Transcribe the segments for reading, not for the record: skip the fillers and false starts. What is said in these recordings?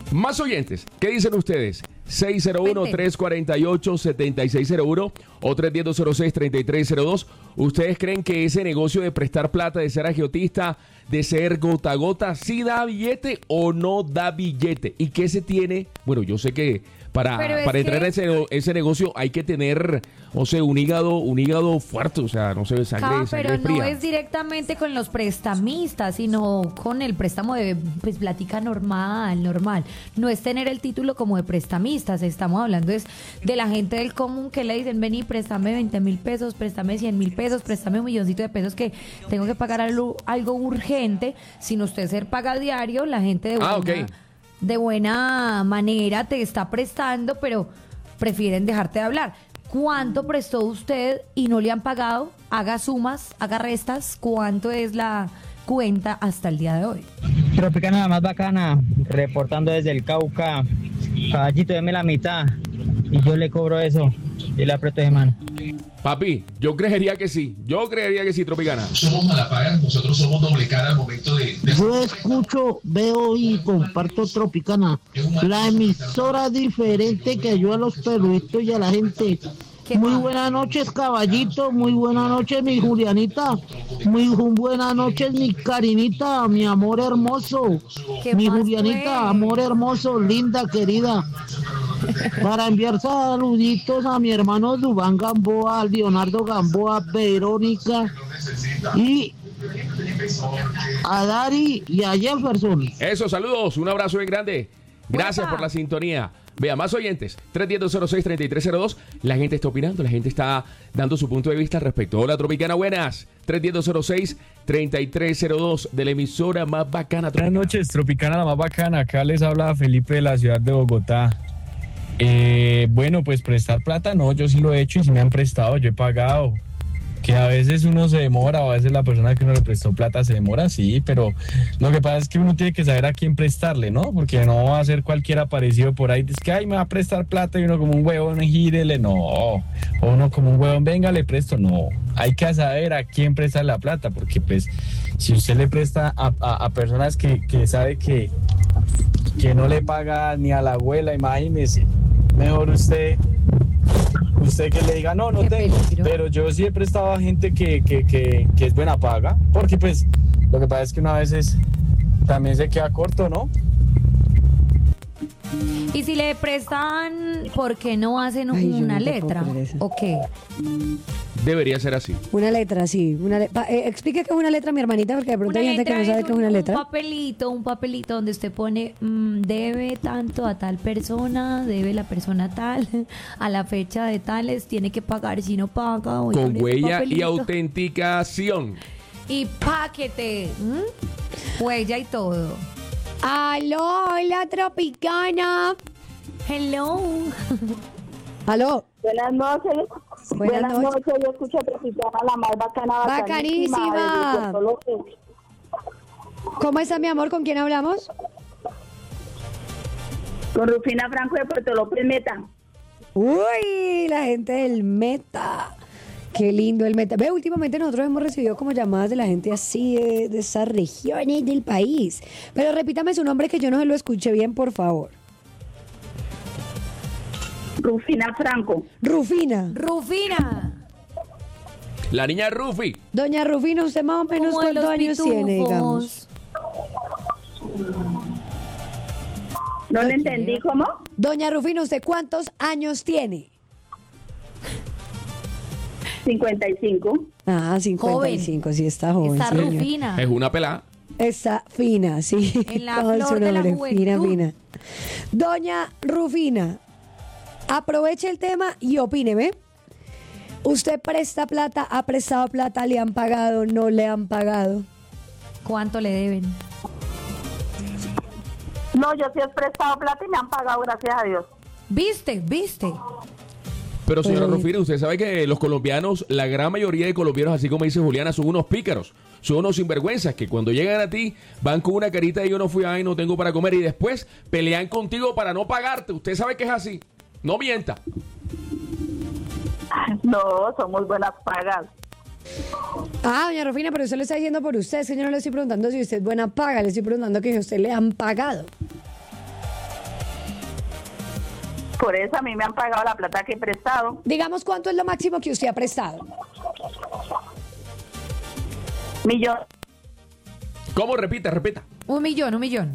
Más oyentes, ¿qué dicen ustedes? 601-348-7601 o 310-206-3302. ¿Ustedes creen que ese negocio de prestar plata, de ser agiotista, de ser gota a gota, sí da billete o no da billete? ¿Y qué se tiene? Bueno, yo sé que para entrar en ese negocio hay que tener, o sea, un hígado fuerte, o sea, no sé, sangre pero fría. no es directamente con los prestamistas, sino con el préstamo de plática normal. No es tener el título como de prestamistas, estamos hablando es de la gente del común que le dicen, vení, préstame 20,000 pesos, préstame 100,000 pesos, préstame 1,000,000 de pesos que tengo que pagar algo urgente. Sin usted ser paga diario, la gente de buena manera te está prestando, pero prefieren dejarte de hablar. ¿Cuánto prestó usted y no le han pagado? Haga sumas, haga restas. ¿Cuánto es la cuenta hasta el día de hoy? Tropicana, la más bacana, reportando desde el Cauca. Caballito, deme la mitad y yo le cobro eso y le aprieto de mano. Papi, yo creería que sí, Tropicana. Somos malapagas, nosotros somos doble cara al momento de... Yo escucho, veo y comparto Tropicana, la emisora diferente que ayuda a los perritos y a la gente. Muy buenas noches, caballito, muy buenas noches, mi Julianita, muy buenas noches, mi Karinita, mi amor hermoso, mi Julianita, amor hermoso, linda, querida. Para enviar saluditos a mi hermano Dubán Gamboa, Leonardo Gamboa, Verónica y a Dari y a Jefferson. Eso, saludos, un abrazo bien grande. Gracias por la sintonía. Vea, más oyentes, 310-206-3302. La gente está opinando, la gente está dando su punto de vista respecto. Hola, Tropicana, buenas. 310-206-3302 de la emisora más bacana. Buenas noches, Tropicana, la más bacana. Acá les habla Felipe de la ciudad de Bogotá. Bueno, pues prestar plata, no, yo sí lo he hecho y sí me han prestado, yo he pagado. Que a veces uno se demora, o a veces la persona que uno le prestó plata se demora, sí, pero lo que pasa es que uno tiene que saber a quién prestarle, ¿no? Porque no va a ser cualquier aparecido por ahí, es que, ay, me va a prestar plata y uno como un huevón, gírele, no. O uno como un huevón, venga, le presto, no. Hay que saber a quién prestar la plata, porque pues si usted le presta a personas que sabe que no le paga ni a la abuela, imagínese, mejor usted que le diga, no tengo, pero yo sí he prestado a gente que es buena paga, porque pues lo que pasa es que uno a veces también se queda corto, ¿no? Y si le prestan, ¿por qué no hacen una letra? ¿O qué? Debería ser así. Una letra, sí. Explique qué es una letra, mi hermanita, porque de pronto hay gente que no sabe qué es una letra. Un papelito donde usted pone debe tanto a tal persona, debe la persona tal, a la fecha de tales, tiene que pagar, si no paga. Con huella y autenticación. Y paquete, huella y todo. Aló, hola, Tropicana. Hello. Aló. Buenas noches. Buenas noches. Yo escucho a Tropicana, la más bacana. Bacanísima. ¿Cómo está, mi amor? ¿Con quién hablamos? Con Rufina Franco de Puerto López Meta. Uy, la gente del Meta. Qué lindo el Meta. Ve, últimamente nosotros hemos recibido como llamadas de la gente así de esas regiones del país. Pero repítame su nombre que yo no se lo escuché bien, por favor. Rufina Franco. Rufina. La niña Rufi. Doña Rufina, ¿usted más o menos cuántos años tiene, digamos? No le entendí, ¿cómo? Doña Rufina, ¿usted cuántos años tiene? 55. Ah, 55, joven. Sí está joven. Está señor. Rufina. Es una pelada. Está fina, sí. En la flor de la juventud. Fina. Doña Rufina, aproveche el tema y opíneme. ¿Usted presta plata, ha prestado plata, le han pagado, no le han pagado? ¿Cuánto le deben? No, yo sí he prestado plata y me han pagado, gracias a Dios. ¿Viste? Pero señora Rufina, usted sabe que los colombianos, la gran mayoría de colombianos, así como dice Juliana, son unos pícaros, son unos sinvergüenzas que cuando llegan a ti van con una carita de yo no fui, ay, no tengo para comer, y después pelean contigo para no pagarte. Usted sabe que es así. No mienta. No, son muy buenas pagas. Ah, doña Rufina, pero usted lo está diciendo por usted, es que yo no le estoy preguntando si usted es buena paga, le estoy preguntando que si a usted le han pagado. Por eso a mí me han pagado la plata que he prestado. Digamos, ¿cuánto es lo máximo que usted ha prestado? 1.000.000. ¿Cómo? Repita. 1.000.000.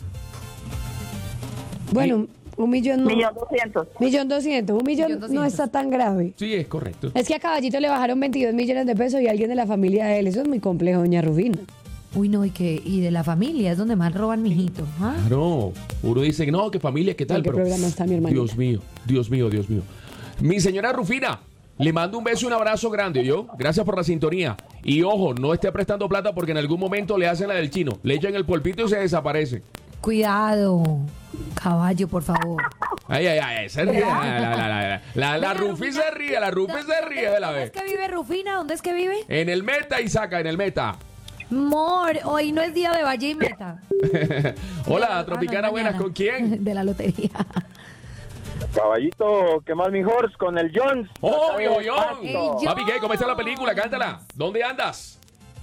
Bueno, 1.000.000 no. 1.200.000. 1.200.000. 1.000.000 no está tan grave. Sí, es correcto. Es que a Caballito le bajaron 22 millones de pesos y alguien de la familia de él. Eso es muy complejo, doña Rufina. Uy, no, y de la familia es donde más roban, mijito. ¿Ah? Claro, uno dice que no, que familia, ¿qué tal? ¿En qué programa está mi hermanita? Dios mío. Mi señora Rufina, le mando un beso y un abrazo grande, ¿yo? Gracias por la sintonía. Y ojo, no esté prestando plata porque en algún momento le hacen la del chino. Le echan el polpito y se desaparece. Cuidado, caballo, por favor. Ay, se ríe. La Rufi se ríe, de la ¿Dónde vez. es que vive Rufina? ¿Dónde es que vive? En el meta y saca, en el meta. Mor, hoy no es día de Valle y Meta. Hola, Tropicana, no, buenas, mañana. ¿con quién? De la lotería. Caballito, ¿qué más mi Horse? Con el Jones. ¡Oh, mi Ey, Jones! Papi, ¿qué? ¿Cómo está la película? Cántala. ¿Dónde andas?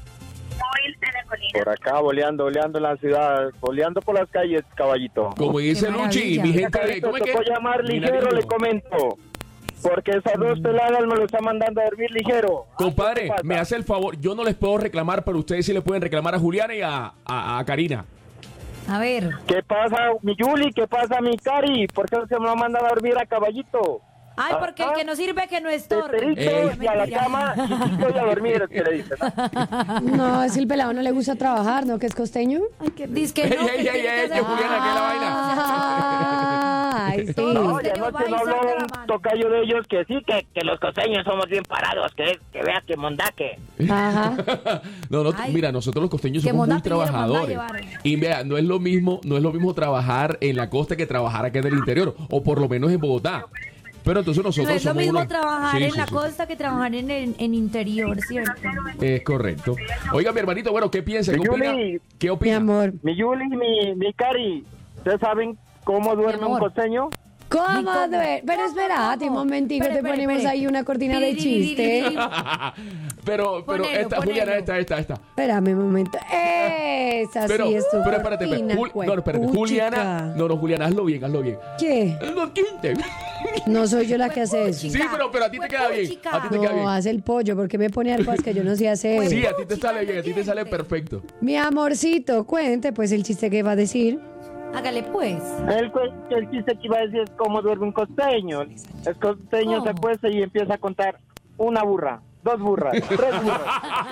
Por acá, boleando en la ciudad, boleando por las calles, caballito. Como dice Qué Luchi, maravilla. mi gente, Caballito, ¿cómo es que? tocó llamar ligero, le comento. Porque esas dos peladas me lo están mandando a dormir ligero. Compadre, ¿Qué pasa? me hace el favor, yo no les puedo reclamar, pero ustedes sí le pueden reclamar a Juliana y a Karina. A ver. ¿Qué pasa, mi Yuli? ¿Qué pasa, mi Cari? ¿Por qué no se me lo mandan a dormir a Caballito? Ay, porque el que no sirve que no estorbe. Teterito y a la cama y a dormir, es que le dicen, ¿no? No, es el pelado no le gusta trabajar, ¿no? Que es costeño. Ay, que dice que no. Ey, que Juliana, ¿qué es la vaina? Ay, sí. No, ya anoche no habló un tocayo de ellos que sí, que los costeños somos bien parados, que veas que mondaque. Ajá. No, Ay, mira, nosotros los costeños que somos muy Monda pidieron, trabajadores. Monda llevaron. Y vea, no es lo mismo trabajar en la costa que trabajar aquí en el interior, o por lo menos en Bogotá. Pero entonces nosotros No es lo somos mismo unos- trabajar Sí, en sí, la sí. costa que trabajar en interior, ¿cierto? Es correcto. Oiga, mi hermanito, bueno, ¿qué piensa? ¿Qué Mi opina? Yuli. ¿Qué Mi opina? amor. Mi Yuli y mi Cari, ¿ustedes saben cómo duerme un amor. costeño? ¿Cómo ¿Cómo? duerme? Pero espérate un ¿Cómo? momentico, te Espere, ponemos espere. ahí una cortina de chiste. pero Ponelo, esta, ponelo. Juliana, esta. Espérame un momento. Esa Pero, sí es tu pero espérate, cortina, no, espérate. juepuchica. Juliana, no, Juliana, hazlo bien. ¿Qué? No, quinte. No soy yo la que hace eso. Sí, pero a ti te queda bien. A ti te queda bien. No, hace el pollo, porque me pone algo que yo no sé hacer. Sí, a ti te sale bien, a ti te sale perfecto. Mi amorcito, cuente pues el chiste que va a decir. Hágale pues. El chiste que iba a decir es cómo duerme un costeño. El costeño ¿Cómo? se acuesta y empieza a contar una burra, 2 burras, 3 burras.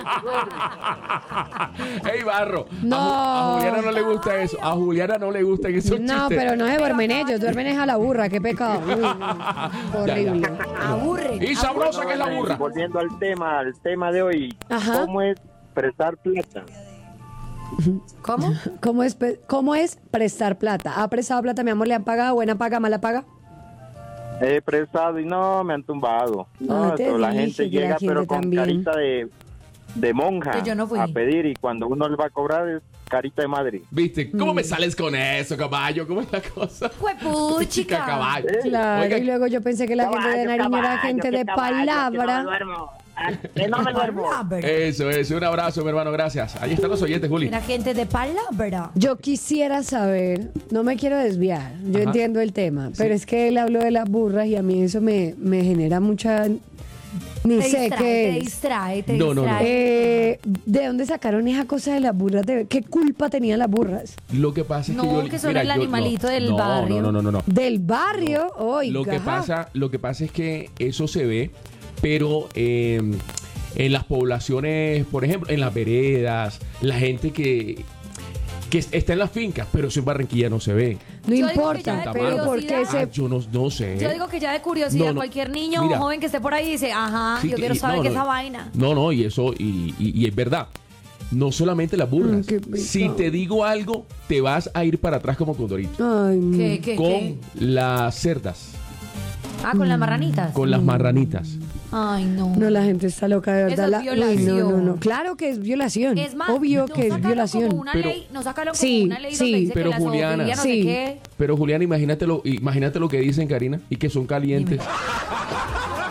Ey, Barro. No. A Juliana no le gusta eso. A Juliana no le gustan esos No, chistes. pero no se duermen ellos, duermen es a la burra, qué pecado. Uy, no, horrible. Aburre. Y sabrosa que es la burra. Volviendo al tema de hoy, Ajá. ¿cómo es prestar plata? ¿Cómo? ¿Cómo es prestar plata? ¿Ha prestado plata, mi amor? ¿Le han pagado? ¿Buena paga, mala paga? He prestado y no me han tumbado. No, te pero la dije gente que la llega gente pero con también. carita de monja Que yo no fui. a pedir y cuando uno le va a cobrar es carita de madre. ¿Viste? ¿Cómo Mm. me sales con eso, caballo? ¿Cómo es la cosa? Juepuchica. caballo. Claro, Oiga, y luego yo pensé que la gente de Nariño era gente de palabra. Que no me duermo. Palabra. Eso. Un abrazo, mi hermano. Gracias. Ahí están los oyentes, Juli. Era gente de palabra. Yo quisiera saber, no me quiero desviar, yo Ajá. entiendo el tema, pero es que él habló de las burras y a mí eso me genera mucha... Ni Te sé distrae, qué te es. distrae, te No, no, no. distrae. ¿De dónde sacaron esa cosa de las burras? ¿Qué culpa tenían las burras? Lo que pasa es que No, yo... que son mira, el yo- animalito del no, barrio. No. Del barrio, oiga. Lo que pasa es que eso se ve, pero en las poblaciones, por ejemplo, en las veredas, la gente que está en las fincas, pero eso en Barranquilla no se ve. No Yo digo que importa, ya de pero ¿por qué curiosidad- Ah, yo no sé. Yo digo que ya de curiosidad, No, no. cualquier niño Mira. o joven que esté por ahí dice, ajá, Sí, yo que- quiero saber no, qué no. esa vaina. No, y eso, y es verdad. No solamente las burras. Qué pecado. Si te digo algo, te vas a ir para atrás como Condorito. Ay, no. ¿Qué? Con las cerdas, Ah, con las marranitas. con las marranitas. Ay, no. No, la gente está loca, de Eso verdad. es Uy, violación. no. Claro que es violación. Es más, Obvio nos que es sacaron violación. Como una Pero- ley, nos sacaron como Sí, una ley sí, donde dice pero que la Juliana, zoofilia no sí. sé qué. Pero Juliana, imagínate lo que dicen, Karina, y que son calientes.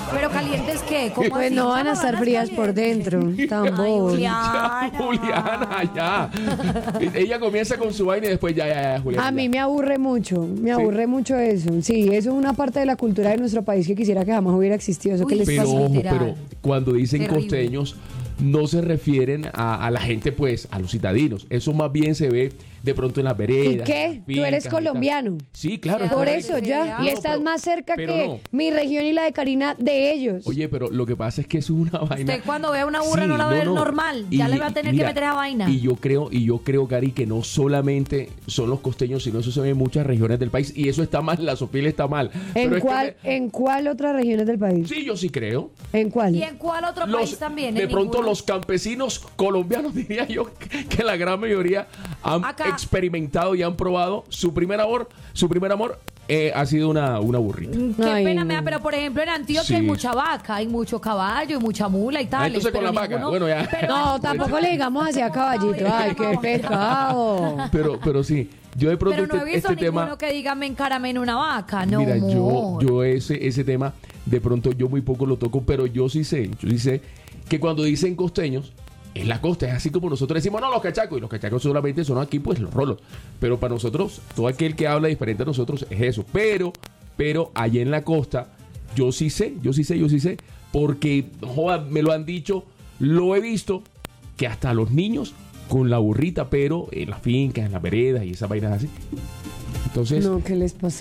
¿Pero calientes qué? ¿Cómo Pues así? no van a ¿Cómo estar frías por dentro. Tan bobos. Juliana, ya. Ella comienza con su vaina y después ya, Juliana. A mí me aburre mucho, mucho eso. Sí, eso es una parte de la cultura de nuestro país que quisiera que jamás hubiera existido. Eso que les Pero, pasa. ojo, pero cuando dicen Terrible. costeños, no se refieren a la gente, pues, a los citadinos. Eso más bien se ve de pronto en las veredas. ¿Y qué? en las Tú eres fincas y colombiano. tal. Sí, claro. es Por correcto. eso ya. No, Y estás pero- más cerca pero que no. mi región y la de Karina de ellos. Oye, pero lo que pasa es que es una vaina. Usted cuando ve a una burra Sí, no la ve no. normal. Y- Ya le va a tener mira, que meter esa vaina. Y yo creo, Gary, que no solamente son los costeños, sino eso se ve en muchas regiones del país. Y eso está mal, la sopila está mal. Pero es que ¿En cuál otras regiones del país? sí, yo sí creo. ¿En cuál? ¿Y en cuál otro país también? De ¿En pronto ninguno? los campesinos colombianos, diría yo, que la gran mayoría han Acá. experimentado y han probado su primer amor ha sido una burrita. Qué Ay, pena no. me da, pero por ejemplo en Antioquia Sí. hay mucha vaca, hay mucho caballo y mucha mula y tal. Entonces con la vaca, bueno, ya. No, tampoco le digamos así a caballito. Ay, qué pecado. Pero sí, yo de pronto Pero no he visto este ninguno tema. que diga me encarame en una vaca, no. Mira, amor. yo ese tema, de pronto yo muy poco lo toco, pero yo sí sé que cuando dicen costeños, es la costa, es así como nosotros decimos, no, los cachacos, y los cachacos solamente son aquí, pues los rolos. Pero para nosotros, todo aquel que habla diferente a nosotros es eso. Pero allá en la costa, yo sí sé, porque, joda, me lo han dicho, lo he visto, que hasta los niños con la burrita, pero en las fincas, en las veredas y esas vainas así. Entonces, No, ¿qué les pasa?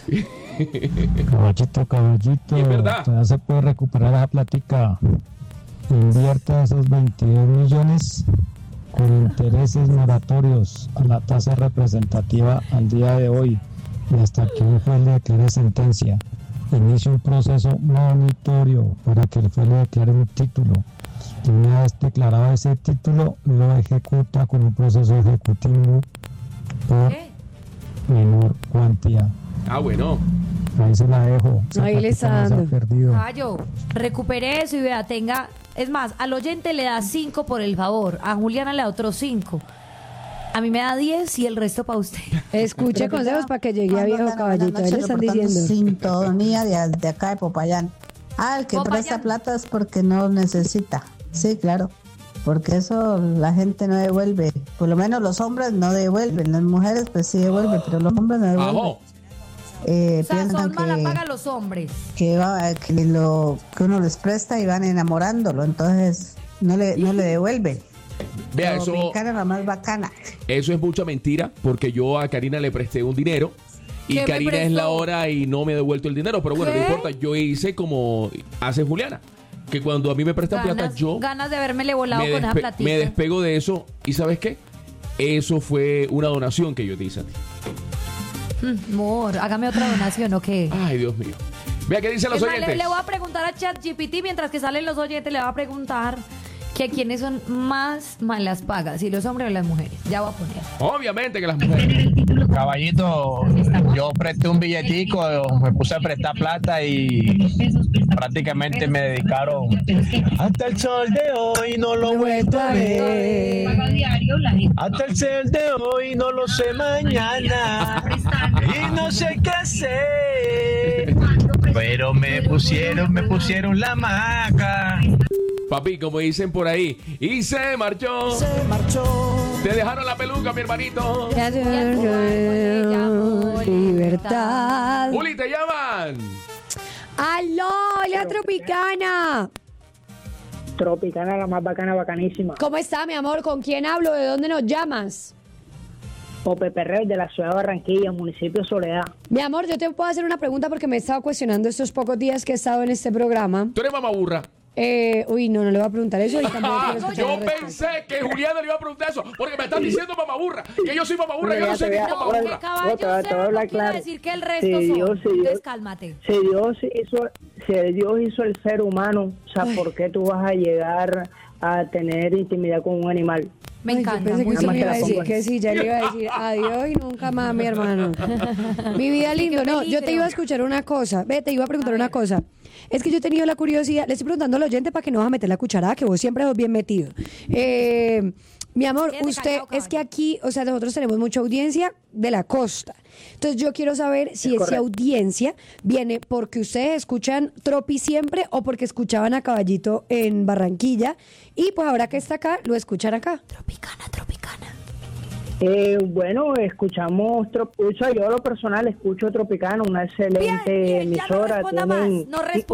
Caballito, Es verdad. todavía se puede recuperar la plática. Invierta esos 22 millones con intereses moratorios a la tasa representativa al día de hoy y hasta que un juez le declare sentencia. Inicie un proceso monitorio para que el juez le declare un título. Y una vez declarado ese título, lo ejecuta con un proceso ejecutivo por ¿Qué? menor cuantía. bueno. Ahí se la dejo. Ahí le está Esa plática no se ha dando. perdido. Caballo, recupere eso y vea, tenga. Es más, al oyente le da 5 por el favor, a Juliana le da otros 5. A mí me da 10 y el resto para usted. Escuche consejos para que llegue a viejo caballito. Ahí le están diciendo. Sintonía de acá de Popayán. El que Popayán. presta plata es porque no necesita. Sí, claro. Porque eso la gente no devuelve. Por lo menos los hombres no devuelven. Las mujeres pues sí devuelven, pero los hombres no devuelven. Ajo. O sea, Piensan son mala paga los hombres. que uno les presta y van enamorándolo. Entonces no le devuelven. Vea, Pero eso, Dominicana es la más bacana. eso es mucha mentira, porque yo a Karina le presté un dinero y ¿Qué me Karina es prestó? la hora y no me ha devuelto el dinero. Pero bueno, ¿Qué? no importa, yo hice como hace Juliana, que cuando a mí me prestan plata, yo Ganas de haberme volado me, con esa platita. me despego de eso. ¿Y sabes qué? Eso fue una donación que yo te hice a ti. Amor, hágame otra donación, ¿o qué? Ay, Dios mío. Vea qué dicen los Es más, oyentes. le voy a preguntar a ChatGPT mientras que salen los oyentes, le voy a preguntar que quiénes son más malas pagas, si los hombres o las mujeres. Ya voy a poner. Obviamente que las mujeres. Caballito, yo presté un billetico, me puse a prestar plata y prácticamente me dedicaron hasta el sol de hoy no lo he vuelto a ver. Hasta el sol de hoy no lo sé mañana y no sé qué hacer. Pero me pusieron la maca. Papi, como dicen por ahí, y se marchó. Te dejaron la peluca, mi hermanito. Libertad. Juli, te llaman. ¡Aló! ¡La Tropicana! Tropicana, la más bacana, bacanísima. ¿Cómo está, mi amor? ¿Con quién hablo? ¿De dónde nos llamas? Pope Perrey, de la ciudad de Barranquilla, municipio Soledad. Mi amor, yo te puedo hacer una pregunta porque me he estado cuestionando estos pocos días que he estado en este programa. ¿Tú eres mamá burra? Uy, no le voy a preguntar eso y tampoco quiero escuchar Yo la respuesta. pensé que Juliana le iba a preguntar eso, porque me están diciendo mamá burra, que yo soy mamá burra, yo no soy ni mamá No, burra. que caballo te voy a cerdo hablar no quiere claro. decir que el resto Sí, son. Dios, sí, Entonces Dios. cálmate. Si Dios hizo el ser humano, o sea, ¿por qué tú vas a llegar a tener intimidad con un animal? Me Ay, encanta. Yo pensé que muy usted me bien. iba a decir que sí, ya le iba a decir adiós y nunca más, mi hermano. Mi vida lindo, no, yo te iba a escuchar una cosa, te iba a preguntar una cosa. Es que yo he tenido la curiosidad, le estoy preguntando al oyente para que no vas a meter la cucharada, que vos siempre sos bien metido. Mi amor, Quédate usted, callado, es que aquí, o sea, nosotros tenemos mucha audiencia de la costa. Entonces yo quiero saber si esa audiencia viene porque ustedes escuchan Tropi siempre o porque escuchaban a Caballito en Barranquilla y pues ahora que está acá, lo escuchan acá. Tropicana. Bueno, escuchamos, o sea, yo a lo personal escucho Tropicana, una excelente emisora, tienen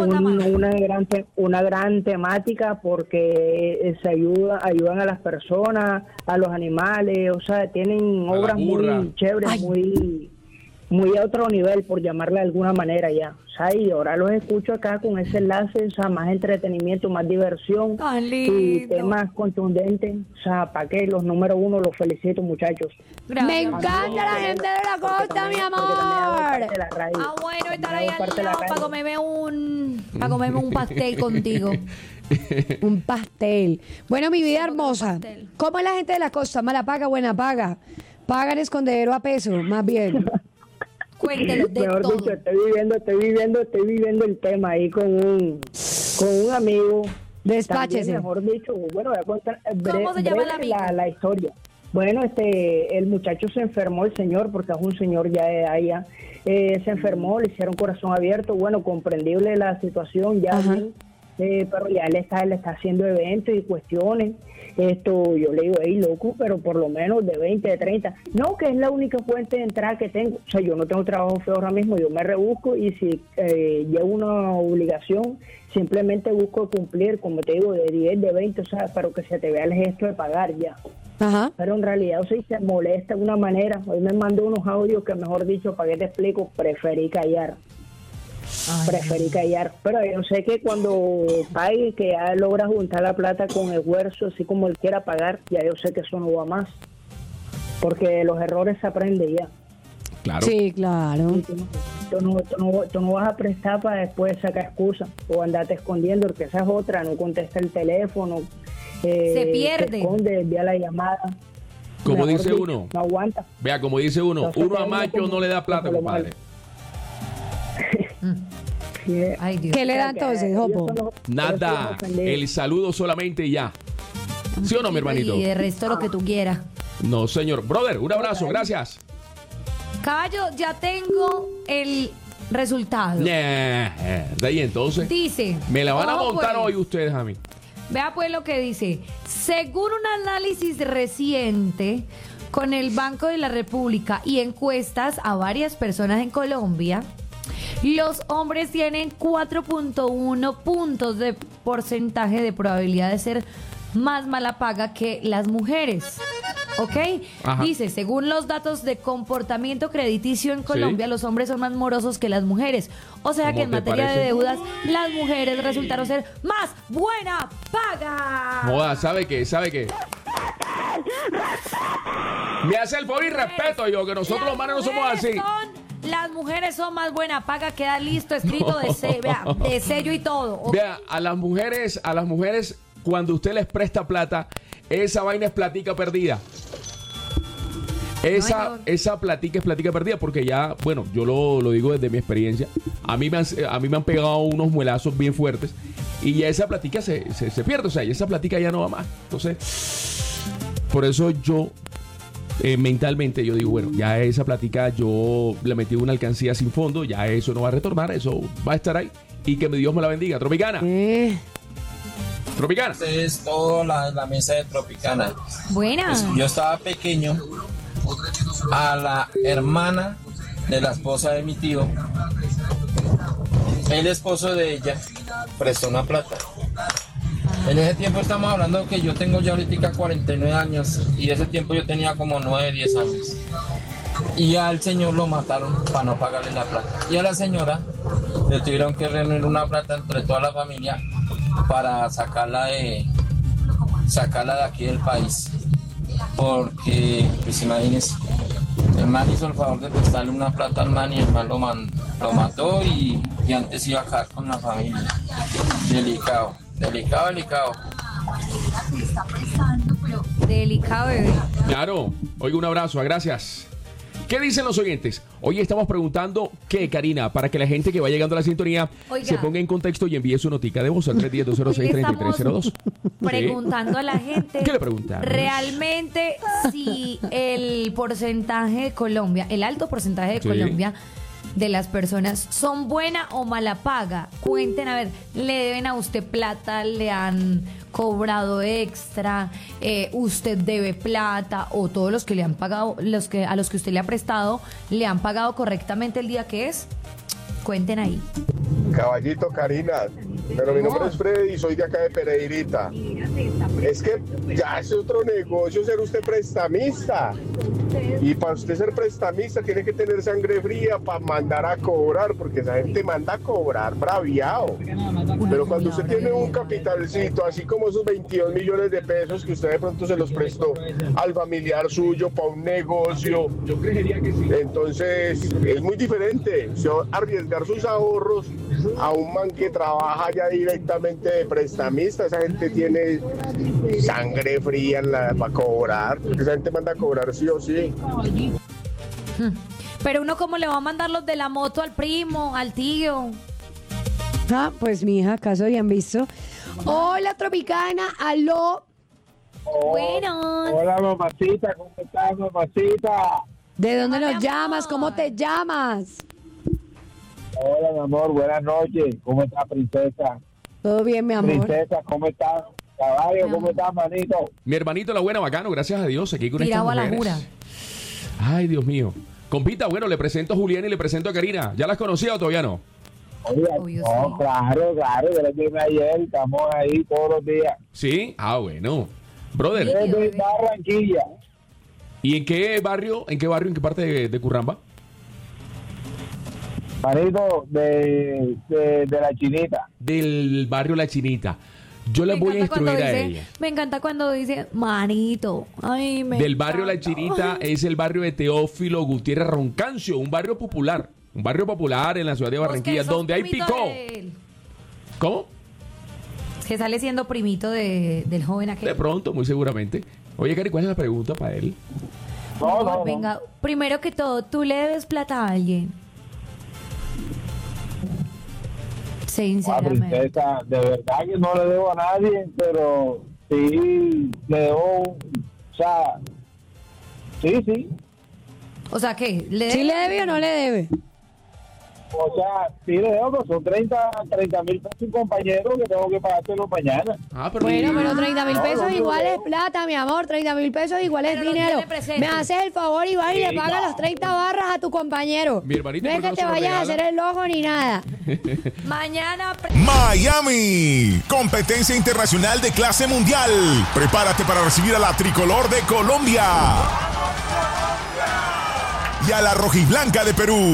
una gran temática porque ayudan a las personas, a los animales, o sea, tienen obras muy chéveres, muy a otro nivel, por llamarle de alguna manera ya. O sea, y ahora los escucho acá con ese enlace, o sea, más entretenimiento, más diversión y temas contundentes. O sea, para que los número uno, los felicito, muchachos. Gracias. Me encanta la gente de la costa, mi amor. Bueno, estar ahí al lado para comerme un pastel contigo. Un pastel. Bueno, mi vida hermosa. ¿Cómo es la gente de la costa? ¿Mala paga, buena paga? ¿Pagan escondedero a peso? Más bien. Cuéntelo de Mejor todo. dicho, estoy viviendo el tema ahí con un amigo. Despáchese. También, mejor dicho, bueno, voy a contar ¿Cómo se llama la amiga? la historia. Bueno, el muchacho se enfermó, el señor, porque es un señor ya de allá, se enfermó, le hicieron corazón abierto, bueno, comprendible la situación, ya bien, pero ya él está haciendo eventos y cuestiones. Yo le digo, hey, loco, pero por lo menos de 20, de 30. No, que es la única fuente de entrada que tengo. O sea, yo no tengo trabajo feo ahora mismo, yo me rebusco y si llevo una obligación, simplemente busco cumplir, como te digo, de 10, de 20, o sea, pero que se te vea el gesto de pagar ya. Ajá. Pero en realidad, o sea, se molesta de una manera. Hoy me mandó unos audios que, mejor dicho, ¿para qué te explico? Preferí callar. Pero yo sé que cuando pague, que ya logra juntar la plata con esfuerzo, así como él quiera pagar, ya yo sé que eso no va más, porque los errores se aprenden ya. Claro. Sí, claro. Tú no vas a prestar para después sacar excusas o andarte escondiendo, porque esa es otra, no contesta el teléfono, se pierde, se esconde, envía la llamada. Como dice uno, no aguanta. Vea, como dice uno, Entonces, uno a macho no le da plata, compadre. Ay, Dios. ¿Qué le da entonces, Jopo? Nada, el saludo solamente y ya. ¿Sí o no, mi hermanito? Y de resto lo que tú quieras. No, señor. Brother, un abrazo, gracias. Caballo, ya tengo el resultado. De ahí entonces. Dice. Me la van a montar pues, hoy ustedes a mí. Vea pues lo que dice. Según un análisis reciente con el Banco de la República y encuestas a varias personas en Colombia, los hombres tienen 4.1 puntos de porcentaje de probabilidad de ser más mala paga que las mujeres. ¿Ok? Ajá. Dice, según los datos de comportamiento crediticio en Colombia, los hombres son más morosos que las mujeres. O sea que en materia de deudas, las mujeres resultaron ser más buena paga. Joda, ¿sabe qué? Me hace el favor y respeto yo, que nosotros los manes no somos así. Las mujeres son más buena paga, queda listo, escrito de sello y todo. ¿Okay? Vea, a las mujeres, cuando usted les presta plata, esa vaina es platica perdida. Esa platica es platica perdida, porque ya, bueno, yo lo digo desde mi experiencia. A mí me han pegado unos muelazos bien fuertes y ya esa platica se pierde, o sea, ya esa platica ya no va más. Entonces, por eso yo mentalmente yo digo, bueno, ya esa platica yo le metí una alcancía sin fondo, ya eso no va a retornar, eso va a estar ahí y que mi Dios me la bendiga. Tropicana. Tropicana. Este es toda la mesa de Tropicana. Buena. Pues yo estaba pequeño, a la hermana de la esposa de mi tío, el esposo de ella prestó una plata. En ese tiempo estamos hablando que yo tengo ya ahorita 49 años y ese tiempo yo tenía como 9, 10 años. Y al señor lo mataron para no pagarle la plata. Y a la señora le tuvieron que reunir una plata entre toda la familia para sacarla de aquí del país. Porque, pues imagínense, el man hizo el favor de prestarle una plata al man y el man lo mató y antes iba a acabar con la familia. Delicado. Delicado, bebé. Claro. Oiga, un abrazo, gracias. ¿Qué dicen los oyentes? Hoy estamos preguntando qué, Karina, para que la gente que va llegando a la sintonía se ponga en contexto y envíe su notica de voz al 310-206-3302. Preguntando a la gente. ¿Qué le preguntamos? Realmente, si el porcentaje de Colombia, el alto porcentaje de Colombia de las personas son buena o mala paga. Cuenten, a ver, ¿le deben a usted plata? ¿Le han cobrado extra? ¿Usted debe plata? ¿O todos los que le han pagado, a los que usted le ha prestado, le han pagado correctamente el día que es? Cuenten ahí. Caballito, Karina, pero mi nombre es Freddy y soy de acá de Pereirita. Es que ya es otro negocio ser usted prestamista. Y para usted ser prestamista tiene que tener sangre fría para mandar a cobrar, porque esa gente manda a cobrar braviado. Pero cuando usted tiene un capitalcito, así como esos 22 millones de pesos que usted de pronto se los prestó al familiar suyo para un negocio, yo creería que sí. Entonces es muy diferente. Se va a arriesgar sus ahorros a un man que trabaja ya directamente de prestamista. Esa gente tiene sangre fría para cobrar, porque esa gente manda a cobrar sí o sí. Pero uno, ¿cómo le va a mandar los de la moto al primo, al tío? Pues mi hija, ¿acaso habían visto? Hola, Tropicana, aló. Buenos. Hola, mamacita, ¿cómo estás, mamacita? ¿De dónde nos llamas? ¿Cómo te llamas? Hola, mi amor, buenas noches. ¿Cómo estás, princesa? Todo bien, mi amor. Princesa, ¿cómo estás? Caballo, ¿cómo estás, manito? Mi hermanito, la buena, bacano, gracias a Dios. Aquí con estas mujeres. Tirado a la jura. Ay, Dios mío. Compita, bueno, le presento a Julián y le presento a Karina. ¿Ya las conocía o todavía no? Oye, no, claro, yo las vi ayer, estamos ahí todos los días. ¿Sí? Ah, bueno. Brother. Desde Barranquilla. ¿Y en qué barrio, en qué parte de Curramba? Manito, de La Chinita. Del barrio La Chinita. Yo les voy a instruir a ella. Me encanta cuando dice, manito. Ay, Del barrio La Chinita es el barrio de Teófilo Gutiérrez Roncancio, un barrio popular. Un barrio popular en la ciudad de Barranquilla, donde hay picó. ¿Cómo? Es que sale siendo primito del joven aquel. De pronto, muy seguramente. Oye, Cari, ¿cuál es la pregunta para él? No. Venga, primero que todo, ¿tú le debes plata a alguien? Sinceramente. Princesa, de verdad que no le debo a nadie, pero sí le debo, o sea, sí. O sea, ¿qué? ¿Sí le debe o no le debe? O sea, sí le debo, pero son 30,000 pesos un compañero que tengo que pagártelo mañana. Bueno, pero 30,000 pesos igual es plata, mi amor. 30,000 pesos igual es dinero. Me haces el favor y vas y le pagas las 30 barras a tu compañero. Mi hermanito, no es que te vayas a hacer el ojo ni nada. Mañana. Miami, competencia internacional de clase mundial. Prepárate para recibir a la tricolor de Colombia y a la rojiblanca de Perú.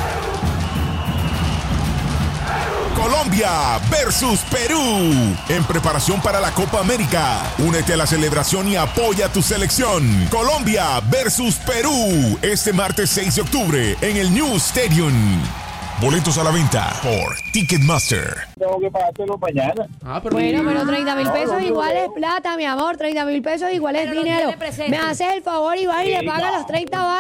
Colombia versus Perú, en preparación para la Copa América. Únete a la celebración y apoya a tu selección. Colombia versus Perú, este martes 6 de octubre en el New Stadium. Boletos a la venta por Ticketmaster. Tengo que pagártelo mañana. Bueno, pero 30,000 pesos igual es plata, mi amor. 30,000 pesos igual es dinero. Me haces el favor y vas y le pagas las 30 barras.